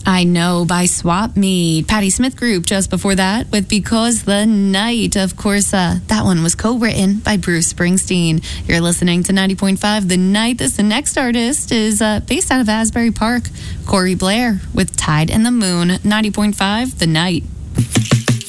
I Know by Swap Meet. Patti Smith Group just before that with Because the Night. Of course, that one was co-written by Bruce Springsteen. You're listening to 90.5 The Night. The next artist is based out of Asbury Park. Corey Blair with Tide and the Moon. 90.5 The Night.